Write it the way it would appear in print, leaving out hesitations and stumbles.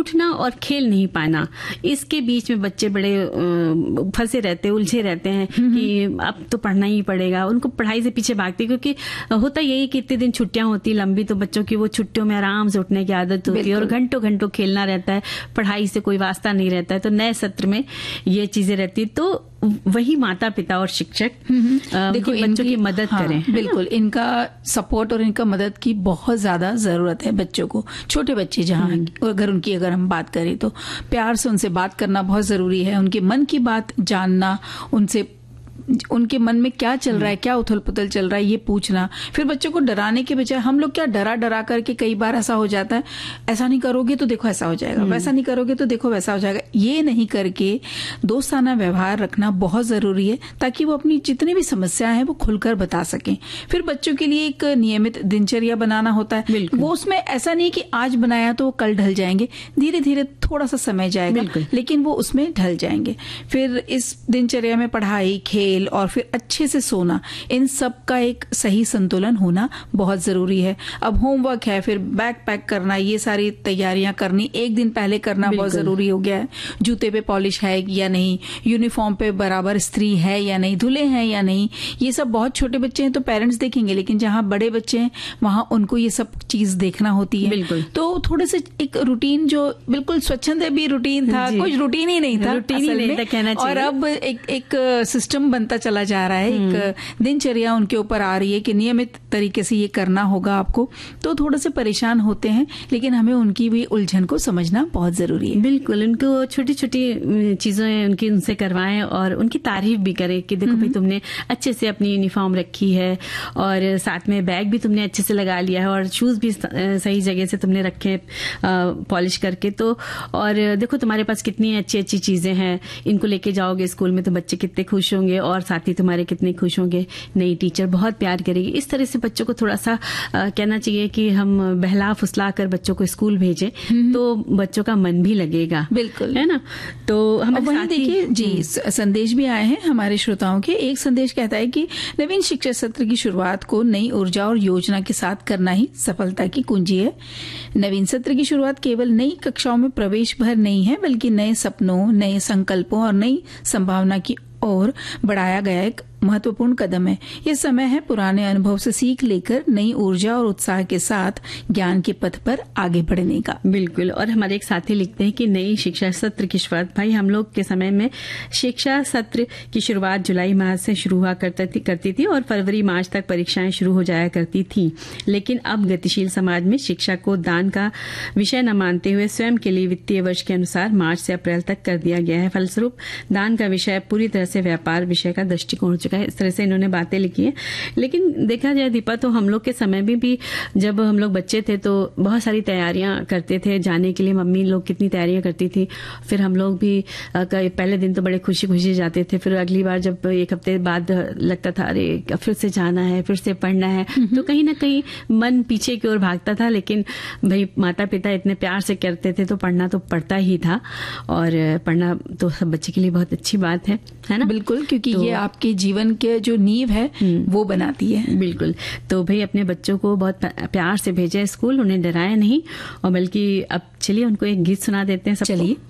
उठना और खेल नहीं पाना, इसके बीच में बच्चे बड़े फंसे रहते हैं, उलझे रहते हैं कि अब तो पढ़ना ही पड़ेगा। उनको पढ़ाई से पीछे भागते, क्योंकि होता यही कि इतने दिन छुट्टियां होती लंबी, तो बच्चों की वो छुट्टियों में आराम से उठने की आदत होती है और घंटों घंटों खेलना रहता है, पढ़ाई से कोई वास्ता नहीं रहता है। तो नए सत्र में ये चीजें रहती, तो वही माता पिता और शिक्षक देखो बच्चों की मदद करें। बिल्कुल, इनका सपोर्ट और इनका मदद की बहुत ज्यादा जरूरत है बच्चों को। छोटे बच्चे जहाँ अगर हम बात करें तो प्यार से उनसे बात करना बहुत जरूरी है, उनके मन की बात जानना, उनके मन में क्या चल रहा है, क्या उथल पुथल चल रहा है, ये पूछना। फिर बच्चों को डराने के बजाय हम लोग क्या डरा करके कई बार ऐसा हो जाता है, ऐसा नहीं करोगे तो देखो ऐसा हो जाएगा, वैसा नहीं करोगे तो देखो वैसा हो जाएगा। ये नहीं करके दोस्ताना व्यवहार रखना बहुत जरूरी है, ताकि वो अपनी जितनी भी समस्या है वो खुलकर बता सकें। फिर बच्चों के लिए एक नियमित दिनचर्या बनाना होता है, वो उसमें ऐसा नहीं कि आज बनाया तो वो कल ढल जाएंगे, धीरे धीरे थोड़ा सा समय जाएगा लेकिन वो उसमें ढल जाएंगे। फिर इस दिनचर्या में पढ़ाई, खेल और फिर अच्छे से सोना, इन सब का एक सही संतुलन होना बहुत जरूरी है। अब होमवर्क है, फिर बैग पैक करना, ये सारी तैयारियां करनी एक दिन पहले करना बहुत जरूरी हो गया है। जूते पे पॉलिश है या नहीं, यूनिफॉर्म पे बराबर इस्त्री है या नहीं, धुले हैं या नहीं, ये सब बहुत छोटे बच्चे हैं तो पेरेंट्स देखेंगे, लेकिन जहां बड़े बच्चे हैं वहां उनको ये सब चीज देखना होती है। तो थोड़े से एक रूटीन, जो बिल्कुल स्वच्छंद भी रूटीन था, कुछ रूटीन ही नहीं था, कहना चाहिए। और अब एक सिस्टम बनता चला जा रहा है, एक दिनचर्या उनके ऊपर आ रही है कि नियमित तरीके से ये करना होगा आपको। तो थोड़े से परेशान होते हैं, लेकिन हमें उनकी भी उलझन को समझना बहुत जरूरी है। बिल्कुल, उनको छोटी छोटी चीजें उनसे करवाएं और उनकी तारीफ भी करें कि देखो भाई तुमने अच्छे से अपनी यूनिफॉर्म रखी है और साथ में बैग भी तुमने अच्छे से लगा लिया है और शूज भी सही जगह से तुमने रखे पॉलिश करके। तो और देखो तुम्हारे पास कितनी अच्छी अच्छी चीजें हैं, इनको लेके जाओगे स्कूल में तो बच्चे कितने खुश होंगे और साथी तुम्हारे कितने खुश होंगे, नई टीचर बहुत प्यार करेगी। इस तरह से बच्चों को थोड़ा सा कहना चाहिए कि हम बहला फुसला कर बच्चों को स्कूल भेजें तो बच्चों का मन भी लगेगा। बिल्कुल, है ना। तो हम वहीं देखिए जी, संदेश भी आए हैं हमारे श्रोताओं के। एक संदेश कहता है कि नवीन शिक्षा सत्र की शुरुआत को नई ऊर्जा और योजना के साथ करना ही सफलता की कुंजी है। नवीन सत्र की शुरुआत केवल नई कक्षाओं में प्रवेश भर नहीं है, बल्कि नए सपनों, नए संकल्पों और नई संभावना की ओर बढ़ाया गया एक महत्वपूर्ण कदम है। ये समय है पुराने अनुभव से सीख लेकर नई ऊर्जा और उत्साह के साथ ज्ञान के पथ पर आगे बढ़ने का। बिल्कुल। और हमारे एक साथी लिखते हैं कि नई शिक्षा सत्र की शुरुआत, भाई हम लोग के समय में शिक्षा सत्र की शुरुआत जुलाई माह से शुरू हुआ करती थी और फरवरी मार्च तक परीक्षाएं शुरू हो जाया करती थी। लेकिन अब गतिशील समाज में शिक्षा को दान का विषय न मानते हुए स्वयं के लिए वित्तीय वर्ष के अनुसार मार्च से अप्रैल तक कर दिया गया है। फलस्वरूप दान का विषय पूरी तरह से व्यापार विषय का दृष्टिकोण हो चुका है। इस तरह से इन्होंने बातें लिखी है। लेकिन देखा जाए दीपा, तो हम लोग के समय में भी जब हम लोग बच्चे थे तो बहुत सारी तैयारियां करते थे जाने के लिए। मम्मी लोग कितनी तैयारियां करती थी, फिर हम लोग भी पहले दिन तो बड़े खुशी खुशी जाते थे, फिर अगली बार जब एक हफ्ते बाद लगता था अरे फिर से जाना है, फिर से पढ़ना है, तो कहीं ना कहीं मन पीछे की ओर भागता था। लेकिन भाई माता पिता इतने प्यार से करते थे तो पढ़ना तो पड़ता ही था, और पढ़ना तो सब बच्चे के लिए बहुत अच्छी बात है ना। बिल्कुल, क्योंकि ये आपके जीवन के जो नींव है वो बनाती है। बिल्कुल। तो भाई अपने बच्चों को बहुत प्यार से भेजा स्कूल, उन्हें डराया नहीं, और बल्कि अब चलिए उनको एक गीत सुना देते हैं सबको। चलिए।